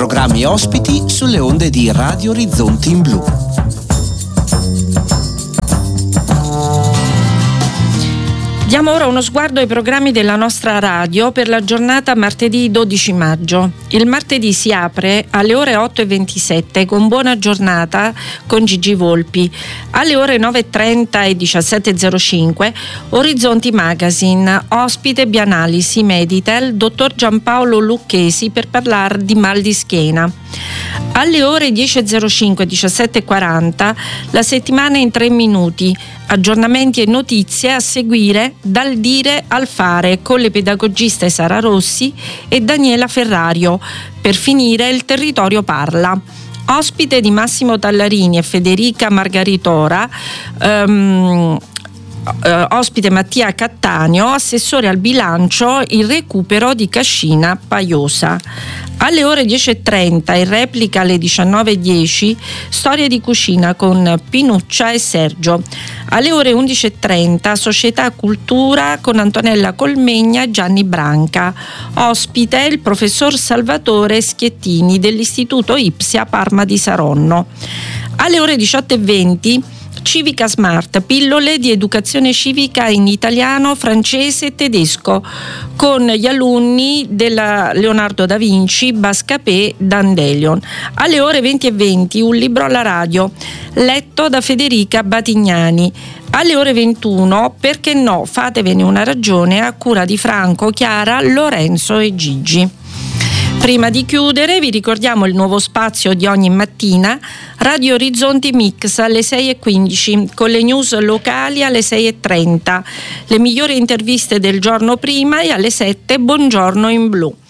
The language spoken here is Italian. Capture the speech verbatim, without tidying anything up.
programmi ospiti sulle onde di Radio Orizzonti in Blu. Diamo ora uno sguardo ai programmi della nostra radio per la giornata martedì dodici maggio. Il martedì si apre alle ore otto e ventisette con Buona Giornata con Gigi Volpi. Alle ore nove e trenta e diciassette e zero cinque Orizzonti Magazine, ospite Bianalisi Meditel, dottor Giampaolo Lucchesi per parlare di mal di schiena. Alle ore dieci e zero cinque e diciassette e quaranta la settimana in tre minuti, aggiornamenti e notizie a seguire dal dire al fare con le pedagogiste Sara Rossi e Daniela Ferrario. Per finire il territorio parla. Ospite di Massimo Tallarini e Federica Margaritora, um, Uh, ospite Mattia Cattaneo, assessore al bilancio, il recupero di Cascina Paiosa. Alle ore dieci e trenta in replica alle diciannove e dieci Storie di cucina con Pinuccia e Sergio. Alle ore undici e trenta Società Cultura con Antonella Colmegna e Gianni Branca. Ospite il professor Salvatore Schiettini dell'Istituto Ipsia Parma di Saronno. Alle ore diciotto e venti Civica Smart, pillole di educazione civica in italiano, francese e tedesco con gli alunni della Leonardo da Vinci, Bascapè, Dandelion. Alle ore venti e venti un libro alla radio, letto da Federica Batignani. Alle ore ventuno, perché no, fatevene una ragione, a cura di Franco, Chiara, Lorenzo e Gigi. Prima di chiudere vi ricordiamo il nuovo spazio di ogni mattina, Radio Orizzonti Mix alle sei e quindici, con le news locali alle sei e trenta, le migliori interviste del giorno prima e alle sette Buongiorno in Blu.